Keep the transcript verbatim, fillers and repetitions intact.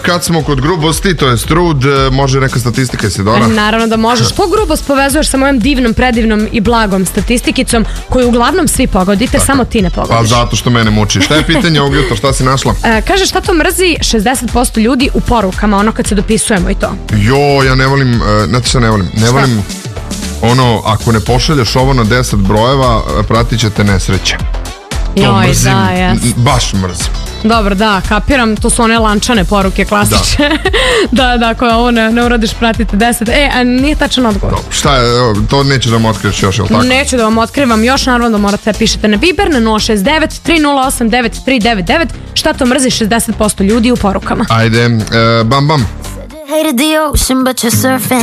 kad smo kod grubosti, to je trud, može neka statistika, Isidora? Naravno da možeš. Ko grubost povezuješ sa mojom divnom, predivnom i blagom statistikicom koju uglavnom svi pogodite, tako. Samo ti ne pogodiš. Pa zato što mene muči. Šta je pitanje ovog jutra, šta si našla? E, kaže, šta to mrzi šezdeset posto ljudi u porukama, ono kad se dopisujemo i to? Jo, ja ne volim, uh, znate šta ne volim? Ne šta? volim ono, ako ne pošalješ ovo na deset brojeva, pratit će te nesreće. To Joj, mrzim, da, jes. baš mrzim. Dobro, da, kapiram, to su one lančane poruke klasične. Da, da, da, ako ovo ne, ne uradiš, pratite deset. E, a nije tačan odgovor. No, šta je, to nećeš da vam otkriješ još, je li tako? Neću da vam otkrivam još, naravno da morate pišete na Viber na nula šest devet tri nula osam devet tri devet devet. Šta to mrzi šezdeset posto ljudi u porukama? Ajde, e, bam bam.